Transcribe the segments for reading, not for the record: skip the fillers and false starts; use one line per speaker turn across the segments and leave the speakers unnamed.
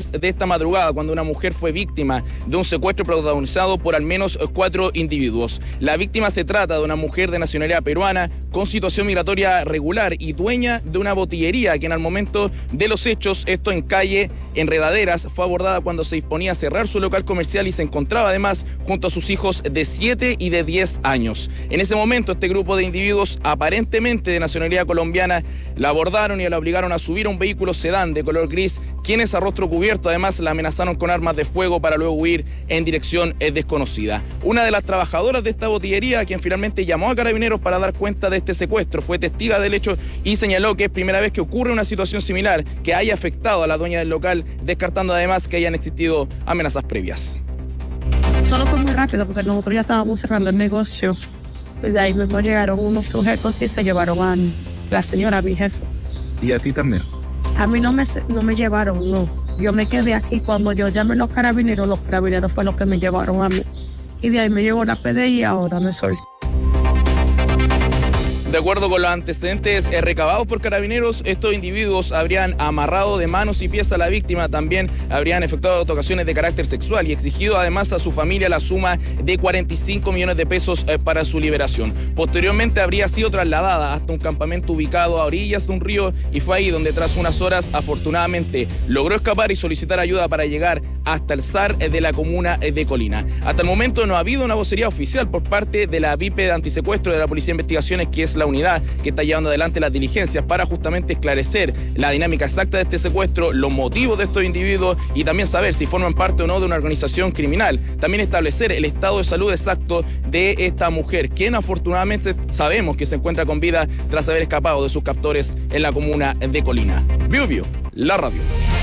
horas de esta madrugada, cuando una mujer fue víctima de un secuestro protagonizado por al menos 4 individuos. La víctima se trata de una mujer de nacionalidad peruana con situación migratoria regular y dueña de una botillería, quien al momento de los hechos, esto en calle Enredaderas, fue abordada cuando se disponía a cerrar su local comercial y se encontraba además junto a sus hijos de 7 y de 10 años. En ese momento, este grupo de individuos, aparentemente de nacionalidad colombiana, la abordaron y la obligaron a subir a un vehículo sedán de color gris, quienes a rostro cubierto además la amenazaron con armas de fuego para luego huir en dirección desconocida. Una de las trabajadoras de esta botillería, quien finalmente llamó a Carabineros para dar cuenta de este secuestro, fue testiga del hecho y señaló que es primera vez que ocurre una situación similar que haya afectado a la dueña del local, descartando además que hayan existido amenazas previas.
Solo fue muy rápido porque nosotros ya estábamos cerrando el negocio. De ahí mismo llegaron unos sujetos y se llevaron a la señora, mi jefe.
¿Y a ti también?
A mí no me llevaron, no. Yo me quedé aquí. Cuando yo llamé a los carabineros fue los que me llevaron a mí. Y de ahí me llevó la PDI y ahora me soy.
De acuerdo con los antecedentes recabados por Carabineros, estos individuos habrían amarrado de manos y pies a la víctima, también habrían efectuado tocaciones de carácter sexual y exigido además a su familia la suma de 45 millones de pesos para su liberación. Posteriormente habría sido trasladada hasta un campamento ubicado a orillas de un río y fue ahí donde tras unas horas afortunadamente logró escapar y solicitar ayuda para llegar hasta el SAR de la comuna de Colina. Hasta el momento no ha habido una vocería oficial por parte de la VIP de antisecuestro de la Policía de Investigaciones, que es la unidad que está llevando adelante las diligencias para justamente esclarecer la dinámica exacta de este secuestro, los motivos de estos individuos y también saber si forman parte o no de una organización criminal. También establecer el estado de salud exacto de esta mujer, quien afortunadamente sabemos que se encuentra con vida tras haber escapado de sus captores en la comuna de Colina. Biobío, la radio.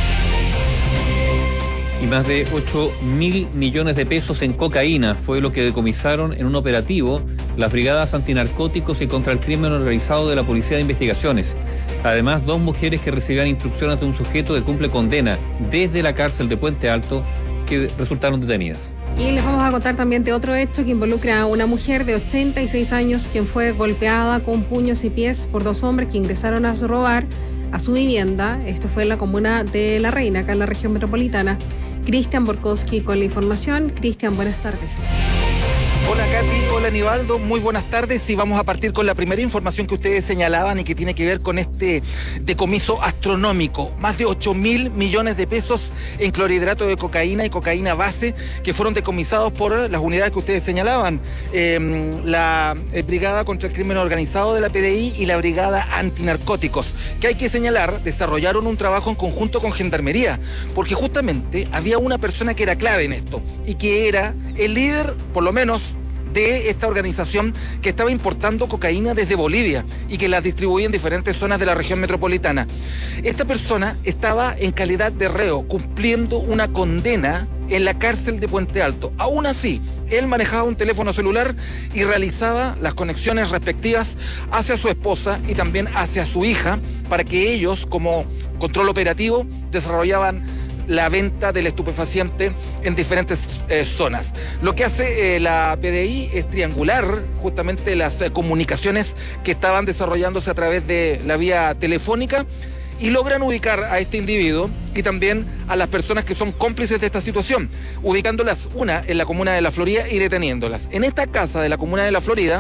Y más de 8.000 millones de pesos en cocaína fue lo que decomisaron en un operativo las brigadas antinarcóticos y contra el crimen organizado de la Policía de Investigaciones. Además, 2 mujeres que recibían instrucciones de un sujeto que cumple condena desde la cárcel de Puente Alto que resultaron detenidas.
Y les vamos a contar también de otro hecho que involucra a una mujer de 86 años quien fue golpeada con puños y pies por 2 hombres que ingresaron a robar a su vivienda. Esto fue en la comuna de La Reina, acá en la región metropolitana. Cristian Borkowski con la información. Cristian, buenas tardes.
Hola Katy, hola Nivaldo, muy buenas tardes y vamos a partir con la primera información que ustedes señalaban y que tiene que ver con este decomiso astronómico. Más de 8.000 millones de pesos en clorhidrato de cocaína y cocaína base que fueron decomisados por las unidades que ustedes señalaban. La Brigada contra el Crimen Organizado de la PDI y la Brigada Antinarcóticos, que hay que señalar, desarrollaron un trabajo en conjunto con Gendarmería, porque justamente había una persona que era clave en esto y que era el líder, por lo menos, de esta organización que estaba importando cocaína desde Bolivia y que la distribuía en diferentes zonas de la región metropolitana. Esta persona estaba en calidad de reo, cumpliendo una condena en la cárcel de Puente Alto. Aún así, él manejaba un teléfono celular y realizaba las conexiones respectivas hacia su esposa y también hacia su hija para que ellos, como control operativo, desarrollaban la venta del estupefaciente en diferentes zonas. Lo que hace la PDI es triangular justamente las comunicaciones que estaban desarrollándose a través de la vía telefónica y logran ubicar a este individuo y también a las personas que son cómplices de esta situación, ubicándolas una en la comuna de La Florida y deteniéndolas. En esta casa de la comuna de La Florida,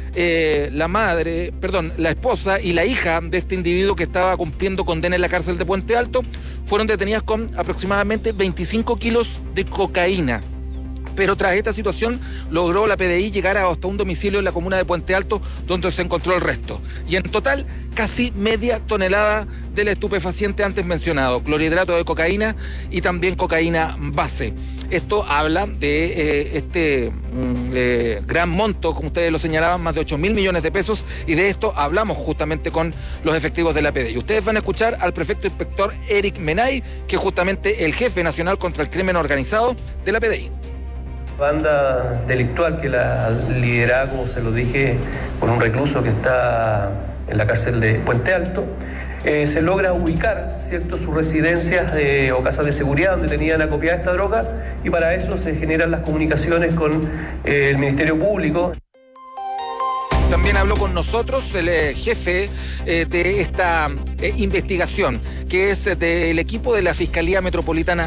la esposa y la hija de este individuo que estaba cumpliendo condena en la cárcel de Puente Alto fueron detenidas con aproximadamente 25 kilos de cocaína. Pero tras esta situación logró la PDI llegar hasta un domicilio en la comuna de Puente Alto donde se encontró el resto. Y en total, casi media tonelada del estupefaciente antes mencionado, clorhidrato de cocaína y también cocaína base. Esto habla de este gran monto, como ustedes lo señalaban, más de 8.000 millones de pesos, y de esto hablamos justamente con los efectivos de la PDI. Ustedes van a escuchar al prefecto inspector Eric Menay, que es justamente el jefe nacional contra el crimen organizado de la PDI.
Banda delictual que la lideraba, como se lo dije, por un recluso que está en la cárcel de Puente Alto. Se logra ubicar, ¿cierto?, sus residencias o casas de seguridad donde tenían acopiada esta droga, y para eso se generan las comunicaciones con el Ministerio Público.
También habló con nosotros el jefe de esta investigación, que es del equipo de la Fiscalía Metropolitana